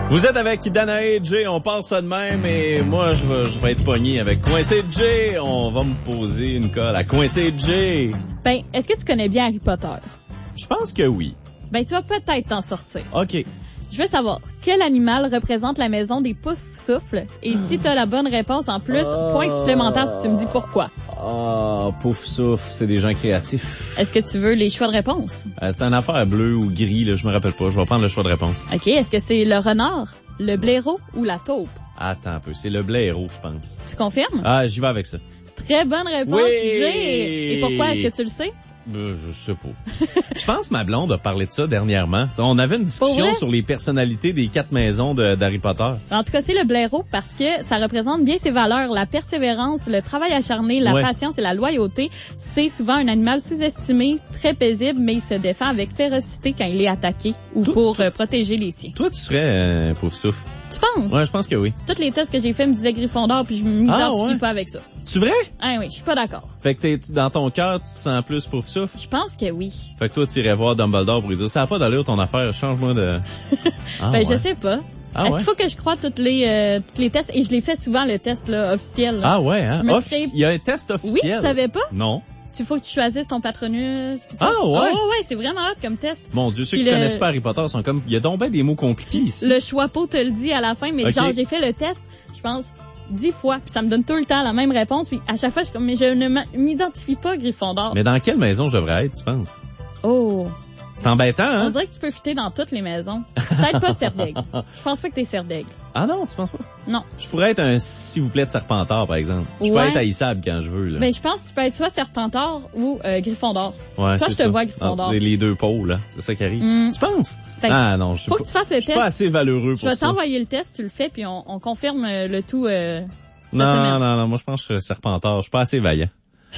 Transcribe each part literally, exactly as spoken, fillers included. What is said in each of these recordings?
Vous êtes avec Dana et Jay, on passe ça de même et moi je vais, je vais être pogné avec Coincé Jay. On va me poser une colle à Coincé Jay. Ben, est-ce que tu connais bien Harry Potter? Je pense que oui. Ben, tu vas peut-être t'en sortir. OK. Je veux savoir, quel animal représente la maison des Poufsouffles? Et si t'as la bonne réponse en plus, euh... point supplémentaire si tu me dis pourquoi. Ah, pouf souffle, c'est des gens créatifs. Est-ce que tu veux les choix de réponse? Euh, c'est une affaire bleu ou gris, là, je me rappelle pas. Je vais prendre le choix de réponse. OK, est-ce que c'est le renard, le blaireau ou la taupe? Attends un peu, c'est le blaireau, je pense. Tu confirmes? Ah, j'y vais avec ça. Très bonne réponse, Oui! Jay! Et pourquoi, est-ce que tu le sais? Euh, je sais pas. Je pense que ma blonde a parlé de ça dernièrement. On avait une discussion sur les personnalités des quatre maisons de, d'Harry Potter. En tout cas, c'est le blaireau parce que ça représente bien ses valeurs, la persévérance, le travail acharné, la ouais. patience et la loyauté. C'est souvent un animal sous-estimé, très paisible, mais il se défend avec férocité quand il est attaqué ou Toi, pour toi, euh, protéger les siens. Toi, tu serais euh, pouf souffle. Tu penses? Ouais, je pense que oui. Tous les tests que j'ai faits me disaient Gryffondor, puis je m'identifie ah, ouais. pas avec ça. Tu vrai? Ah oui, je suis pas d'accord. Fait que t'es, dans ton cœur, tu te sens plus pouf souffle? Je pense que oui. Fait que toi, tu irais voir Dumbledore pour lui dire, ça a pas d'allure ton affaire, change-moi de... Ah, ben, ouais. je sais pas. Ah, Est-ce ouais? qu'il faut que je croie toutes les, euh, tous les tests? Et je les fais souvent, le test là, officiel. Là. Ah ouais, hein? Me Offici- serais- Il y a un test Oui, officiel? tu savais pas? Non. Il faut que tu choisisses ton patronus. puis tout. Ah, ouais? Oh, ouais, ouais, c'est vraiment hot comme test. Mon Dieu, ceux Puis qui le- connaissent pas Harry Potter sont comme... Il y a donc ben des mots compliqués ici. Le choix-peau te le dit à la fin, mais Ok. genre, j'ai fait le test, je pense, dix fois, puis ça me donne tout le temps la même réponse, puis à chaque fois, je suis comme, mais je ne m'a- m'identifie pas Gryffondor. Mais dans quelle maison je devrais être, tu penses? Oh, C'est embêtant, on hein? dirait que tu peux fitter dans toutes les maisons. Peut-être pas Serdaigle. Je pense pas que t'es Serdaigle. Ah non, tu penses pas? Non. Je pourrais être un s'il vous plaît de Serpentard, par exemple. Je Ouais. peux être haïssable quand je veux, là. Ben, je pense que tu peux être soit Serpentard ou euh, Gryffondor. ouais, toi, c'est je te ça. vois Gryffondor. Entre les deux pôles, là. C'est ça qui arrive. Mm. Tu penses? Fait que Ah non, je suis Faut pas, que tu fasses le je suis pas test. assez valeureux Je pour vais ça. t'envoyer le test, tu le fais, puis on, on confirme euh, le tout euh, cette Non, semaine. non, non, moi je pense que je suis Serpentard. Je suis pas assez vaillant.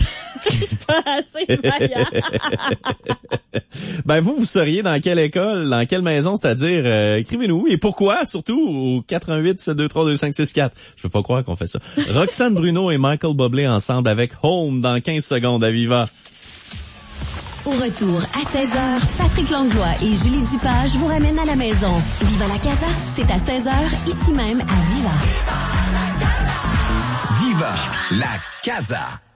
Je suis pas assez vaillant. Ben vous, vous seriez dans quelle école, dans quelle maison, c'est-à-dire, euh, écrivez-nous. Et pourquoi, surtout, au quatre un huit sept deux trois deux cinq six quatre. Je peux pas croire qu'on fait ça. Roxane Bruno et Michael Bublé ensemble avec Home dans quinze secondes à Viva. Au retour, à seize heures, Patrick Langlois et Julie Dupage vous ramènent à la maison. Viva la Casa, c'est à seize heures, ici même à Viva. Viva la Casa.